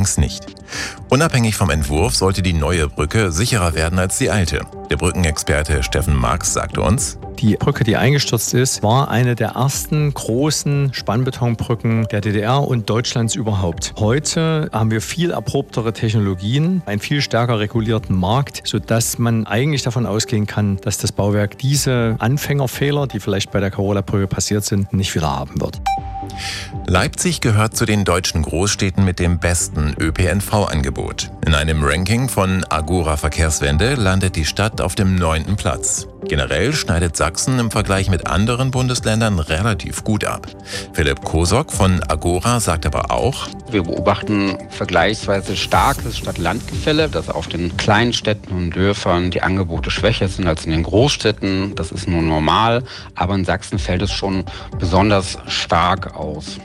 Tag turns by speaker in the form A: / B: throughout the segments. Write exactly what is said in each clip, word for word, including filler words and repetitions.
A: allerdings nicht. Unabhängig vom Entwurf sollte die neue Brücke sicherer werden als die alte. Der Brückenexperte Steffen Marx sagte uns:
B: Die Brücke, die eingestürzt ist, war eine der ersten großen Spannbetonbrücken der D D R und Deutschlands überhaupt. Heute haben wir viel erprobtere Technologien, einen viel stärker regulierten Markt, sodass man eigentlich davon ausgehen kann, dass das Bauwerk diese Anfängerfehler, die vielleicht bei der Karola-Brücke passiert sind, nicht wieder haben wird.
A: Leipzig gehört zu den deutschen Großstädten mit dem besten Ö P N V-Angebot. In einem Ranking von Agora Verkehrswende landet die Stadt auf dem neunten Platz. Generell schneidet Sachsen im Vergleich mit anderen Bundesländern relativ gut ab. Philipp Kosok von Agora sagt aber auch:
C: Wir beobachten vergleichsweise starkes Stadt-Land-Gefälle, dass auf den kleinen Städten und Dörfern die Angebote schwächer sind als in den Großstädten. Das ist nur normal, aber in Sachsen fällt es schon besonders stark aus.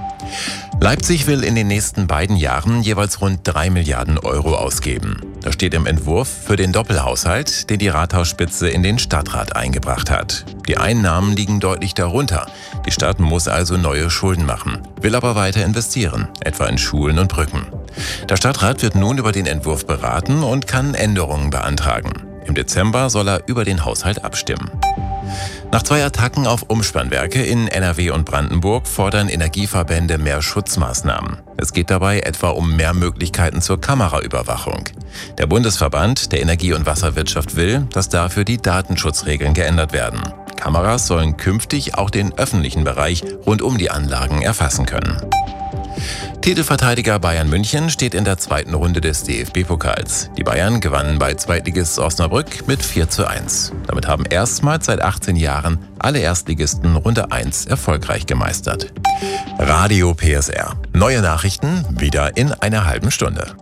A: Leipzig will in den nächsten beiden Jahren jeweils rund drei Milliarden Euro ausgeben. Das steht im Entwurf für den Doppelhaushalt, den die Rathausspitze in den Stadtrat eingebracht hat. Die Einnahmen liegen deutlich darunter. Die Stadt muss also neue Schulden machen, will aber weiter investieren, etwa in Schulen und Brücken. Der Stadtrat wird nun über den Entwurf beraten und kann Änderungen beantragen. Im Dezember soll er über den Haushalt abstimmen. Nach zwei Attacken auf Umspannwerke in N R W und Brandenburg fordern Energieverbände mehr Schutzmaßnahmen. Es geht dabei etwa um mehr Möglichkeiten zur Kameraüberwachung. Der Bundesverband der Energie- und Wasserwirtschaft will, dass dafür die Datenschutzregeln geändert werden. Kameras sollen künftig auch den öffentlichen Bereich rund um die Anlagen erfassen können. Titelverteidiger Bayern München steht in der zweiten Runde des D F B-Pokals. Die Bayern gewannen bei Zweitligist Osnabrück mit vier zu eins. Damit haben erstmals seit achtzehn Jahren alle Erstligisten Runde eins erfolgreich gemeistert. Radio P S R. Neue Nachrichten wieder in einer halben Stunde.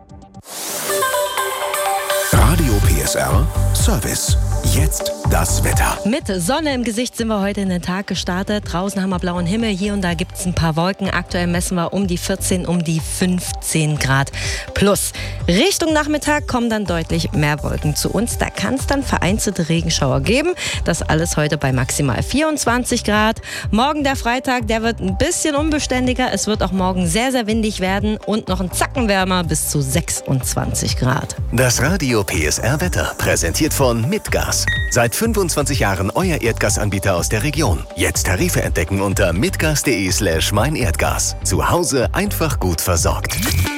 D: Radio P S R Service. Jetzt das Wetter.
E: Mit Sonne im Gesicht sind wir heute in den Tag gestartet. Draußen haben wir blauen Himmel. Hier und da gibt es ein paar Wolken. Aktuell messen wir um die vierzehn, um die fünfzehn Grad plus. Richtung Nachmittag kommen dann deutlich mehr Wolken zu uns. Da kann es dann vereinzelte Regenschauer geben. Das alles heute bei maximal vierundzwanzig Grad. Morgen der Freitag, der wird ein bisschen unbeständiger. Es wird auch morgen sehr, sehr windig werden und noch ein Zacken wärmer bis zu sechsundzwanzig Grad.
D: Das Radio P S R Wetter präsentiert von Mitgas. Seit fünfundzwanzig Jahren euer Erdgasanbieter aus der Region. Jetzt Tarife entdecken unter mitgas.de slash meinerdgas. Zu Hause einfach gut versorgt.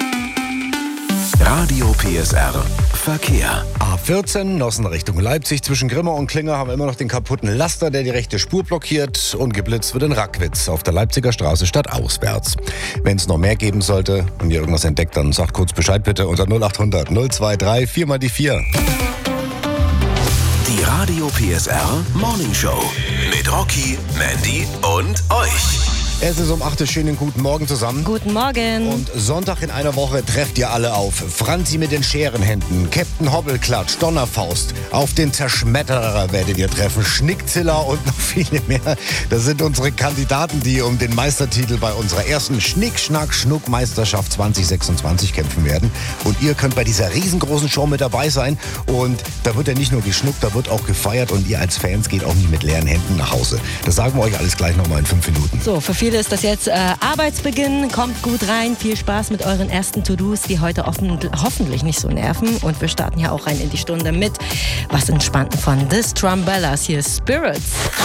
D: Radio P S R Verkehr.
F: A vierzehn, Nossen Richtung Leipzig. Zwischen Grimma und Klinger haben wir immer noch den kaputten Laster, der die rechte Spur blockiert. Und geblitzt wird in Rackwitz auf der Leipziger Straße stadtauswärts. Wenn es noch mehr geben sollte und ihr irgendwas entdeckt, dann sagt kurz Bescheid bitte unter null achthundert null dreiundzwanzig vier mal die vier.
D: Die Radio P S R Morning Show mit Rocky, Mandy und euch.
F: Es ist um acht Uhr, schönen guten Morgen zusammen.
E: Guten Morgen.
F: Und Sonntag in einer Woche trefft ihr alle auf Franzi mit den Scherenhänden, Captain Hobbelklatsch, Donnerfaust. Auf den Zerschmetterer werdet ihr treffen, Schnickziller und noch viele mehr. Das sind unsere Kandidaten, die um den Meistertitel bei unserer ersten Schnick-Schnack-Schnuck-Meisterschaft zwanzig sechsundzwanzig kämpfen werden. Und ihr könnt bei dieser riesengroßen Show mit dabei sein. Und da wird ja nicht nur geschnuckt, da wird auch gefeiert. Und ihr als Fans geht auch nicht mit leeren Händen nach Hause. Das sagen wir euch alles gleich nochmal in fünf Minuten.
E: So, für viele ist das jetzt äh, Arbeitsbeginn. Kommt gut rein. Viel Spaß mit euren ersten To-Dos, die heute offen, hoffentlich nicht so nerven. Und wir starten ja auch rein in die Stunde mit was Entspannten von The Strumbellas. Hier ist Spirits.